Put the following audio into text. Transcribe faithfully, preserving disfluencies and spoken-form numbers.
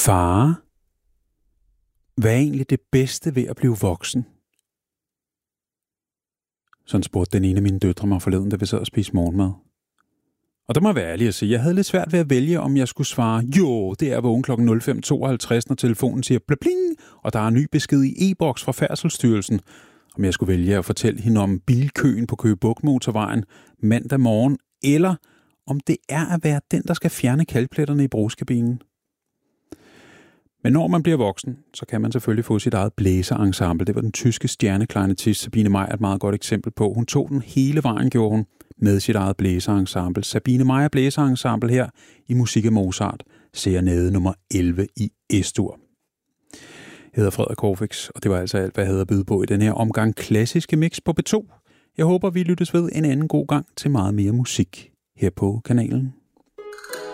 Far, hvad er egentlig det bedste ved at blive voksen? Sådan spurgte den ene af mine døtre mig forleden, da vi sad og spiste morgenmad. Og der må jeg være ærlig at sige, jeg havde lidt svært ved at vælge, om jeg skulle svare, jo, det er vågen klokken nul fem tooghalvtreds, når telefonen siger blabling, og der er en ny besked i e-boks fra Færdselsstyrelsen. Om jeg skulle vælge at fortælle hende om bilkøen på Køge Bugt Motorvejen mandag morgen, eller om det er at være den, der skal fjerne kalkpletterne i brugskabinen. Men når man bliver voksen, så kan man selvfølgelig få sit eget blæserensemble. Det var den tyske stjerneklarinettist Sabine Meyer et meget godt eksempel på. Hun tog den hele vejen, gjorde hun, med sit eget blæserensemble. Sabine Meyer blæserensemble her i Musik af Mozart, serenade nummer elleve i Es-dur. Jeg hedder Frederik Corfix, og det var altså alt, hvad jeg havde at byde på i den her omgang klassiske mix på B to. Jeg håber, vi lyttes ved en anden god gang til meget mere musik her på kanalen.